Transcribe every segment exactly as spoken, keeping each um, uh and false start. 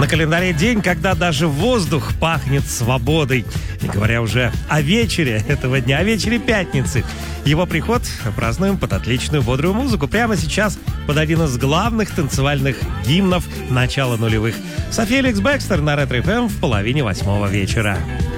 На календаре день, когда даже воздух пахнет свободой. Не говоря уже о вечере этого дня, о вечере пятницы. Его приход празднуем под отличную бодрую музыку. Прямо сейчас под один из главных танцевальных гимнов начала нулевых. София Алекс Бэкстер на Ретро эф эм в половине восьмого вечера.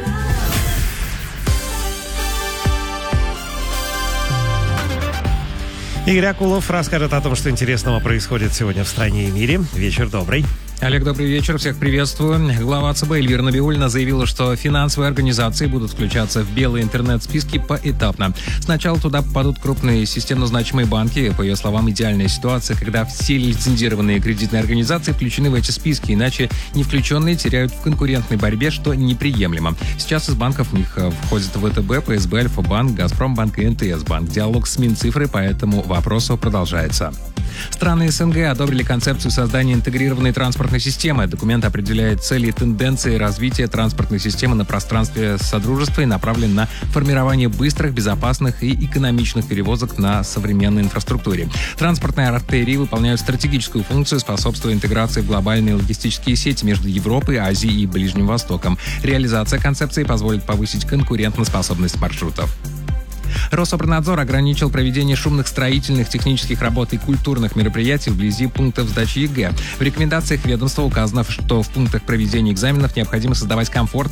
Игорь Акулов расскажет о том, что интересного происходит сегодня в стране и мире. Вечер добрый. Олег, добрый вечер, всех приветствую. Глава ЦБ Эльвира Набиуллина заявила, что финансовые организации будут включаться в белые интернет-списки поэтапно. Сначала туда попадут крупные системно значимые банки. По ее словам, идеальная ситуация, когда все лицензированные кредитные организации включены в эти списки, иначе не включенные теряют в конкурентной борьбе, что неприемлемо. Сейчас из банков в них входят ВТБ, ПСБ, Альфа-банк, Газпромбанк и эн тэ эс-банк. Диалог с Минцифрой по этому вопросу продолжается. Страны СНГ одобрили концепцию создания интегрированной транспортной системы. Документ определяет цели и тенденции развития транспортной системы на пространстве Содружества и направлен на формирование быстрых, безопасных и экономичных перевозок на современной инфраструктуре. Транспортные артерии выполняют стратегическую функцию, способствуя интеграции в глобальные логистические сети между Европой, Азией и Ближним Востоком. Реализация концепции позволит повысить конкурентоспособность маршрутов. Рособорнадзор ограничил проведение шумных строительных, технических работ и культурных мероприятий вблизи пунктов сдачи ЕГЭ. В рекомендациях ведомства указано, что в пунктах проведения экзаменов необходимо создавать комфортные